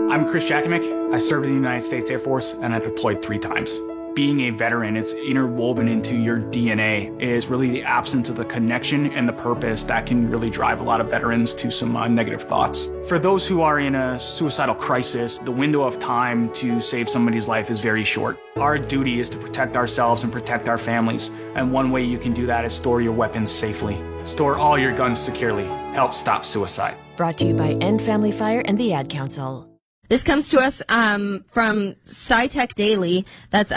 I'm Chris Jakimick. I served in the United States Air Force and I deployed 3 times. Being a veteran, it's interwoven into your DNA, is really the absence of the connection and the purpose that can really drive a lot of veterans to some negative thoughts. For those who are in a suicidal crisis, the window of time to save somebody's life is very short. Our duty is to protect ourselves and protect our families, and one way you can do that is store your weapons safely. Store all your guns securely. Help stop suicide. Brought to you by End Family Fire and the Ad Council. This comes to us from SciTech Daily. That's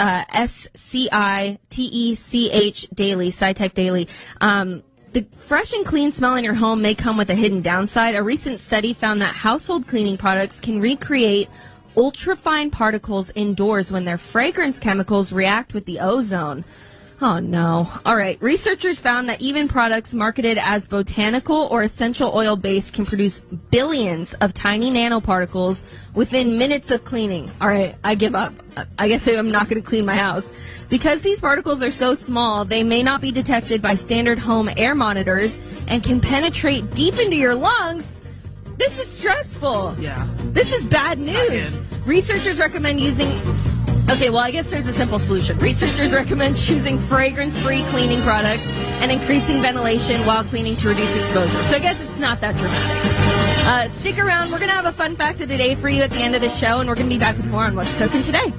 SCITECH Daily, SciTech Daily. The fresh and clean smell in your home may come with a hidden downside. A recent study found that household cleaning products can recreate ultrafine particles indoors when their fragrance chemicals react with the ozone. Oh, no. All right. Researchers found that even products marketed as botanical or essential oil based can produce billions of tiny nanoparticles within minutes of cleaning. All right. I give up. I guess I'm not going to clean my house. Because these particles are so small, they may not be detected by standard home air monitors and can penetrate deep into your lungs. This is stressful. Yeah. This is bad news. Researchers recommend using... Okay, well, I guess there's a simple solution. Researchers recommend choosing fragrance-free cleaning products and increasing ventilation while cleaning to reduce exposure. So I guess it's not that dramatic. Stick around. We're going to have a fun fact of the day for you at the end of the show, and we're going to be back with more on What's Cooking Today.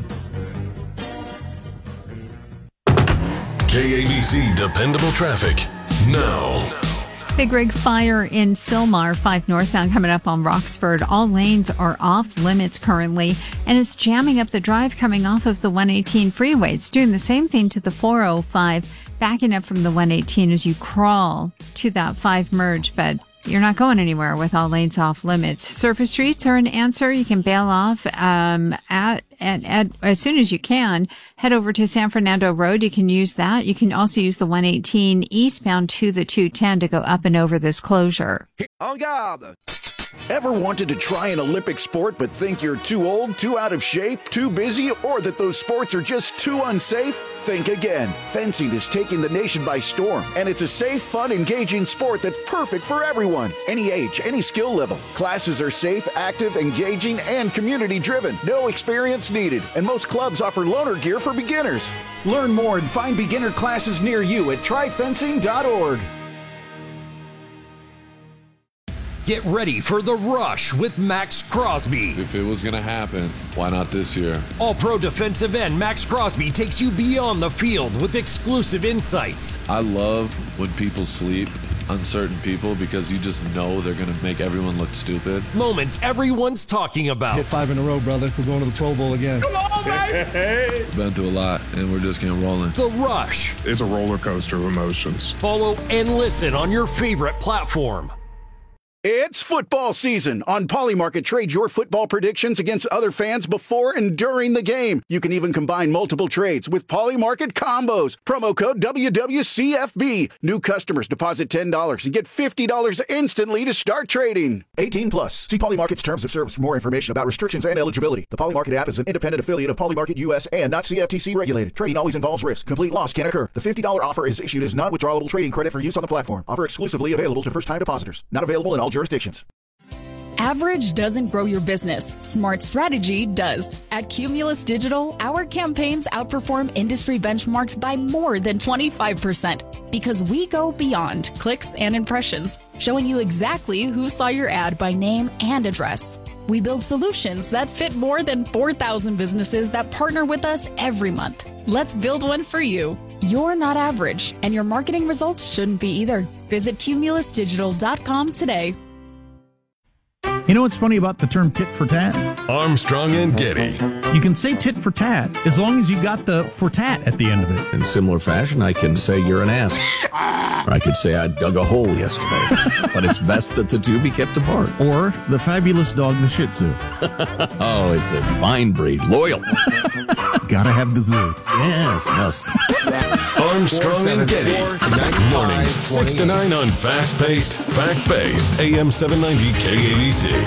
KABC Dependable Traffic now. Big rig fire in Sylmar, 5 northbound coming up on Roxford. All lanes are off limits currently, and it's jamming up the drive coming off of the 118 freeway. It's doing the same thing to the 405, backing up from the 118 as you crawl to that 5 merge, but you're not going anywhere with all lanes off limits. Surface streets are an answer. You can bail off as soon as you can. Head over to San Fernando Road. You can use that. You can also use the 118 eastbound to the 210 to go up and over this closure. En garde! Ever wanted to try an Olympic sport but think you're too old, too out of shape, too busy, or that those sports are just too unsafe? Think again. Fencing is taking the nation by storm, and it's a safe, fun, engaging sport that's perfect for everyone. Any age, any skill level. Classes are safe, active, engaging, and community-driven. No experience needed, and most clubs offer loaner gear for beginners. Learn more and find beginner classes near you at tryfencing.org. Get ready for the rush with Max Crosby. If it was going to happen, why not this year? All-pro defensive end Max Crosby takes you beyond the field with exclusive insights. I love when people sleep, uncertain people, because you just know they're going to make everyone look stupid. Moments everyone's talking about. Hit 5 in a row, brother. We're going to the Pro Bowl again. Come on, baby! We've been through a lot, and we're just getting rolling. The Rush. It's a roller coaster of emotions. Follow and listen on your favorite platform. It's football season. On Polymarket, trade your football predictions against other fans before and during the game. You can even combine multiple trades with Polymarket combos. Promo code WWCFB. New customers deposit $10 and get $50 instantly to start trading. 18 plus. See Polymarket's terms of service for more information about restrictions and eligibility. The Polymarket app is an independent affiliate of Polymarket US and not CFTC regulated. Trading always involves risk. Complete loss can occur. The $50 offer is issued as non-withdrawable trading credit for use on the platform. Offer exclusively available to first-time depositors. Not available in all jurisdictions. Average doesn't grow your business. Smart strategy does. At Cumulus Digital, our campaigns outperform industry benchmarks by more than 25% because we go beyond clicks and impressions, showing you exactly who saw your ad by name and address. We build solutions that fit more than 4,000 businesses that partner with us every month. Let's build one for you. You're not average, and your marketing results shouldn't be either. Visit cumulusdigital.com today. You know what's funny about the term tit for tat? Armstrong and Getty. You can say tit for tat as long as you got the for tat at the end of it. In similar fashion, I can say you're an ass. Or I could say I dug a hole yesterday. But it's best that the two be kept apart. Or the fabulous dog, the Shih Tzu. Oh, it's a fine breed. Loyal. Gotta have the zoo. Yes, must. Armstrong and Getty. Mornings 6 to 9 on fast-paced, fact-based AM 790 KABC.